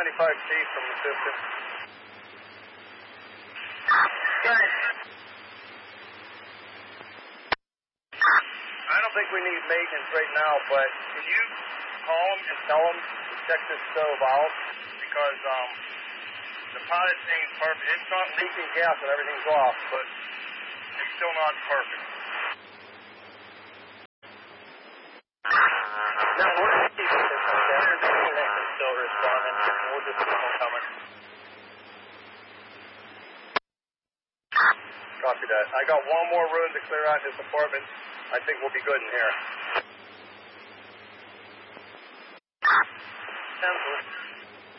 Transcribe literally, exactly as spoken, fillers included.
ninety-five Chief from the system. Good. I don't think we need maintenance right now, but can you call them and tell them to check this stove out? Because um, the pilot ain't perfect. It's not leaking gas and everything's off, but it's still not perfect. No, we're going to keep it this way. There's anything that can still respond, and we'll just keep on coming. Copy that. I got one more room to clear out in this apartment. I think we'll be good in here.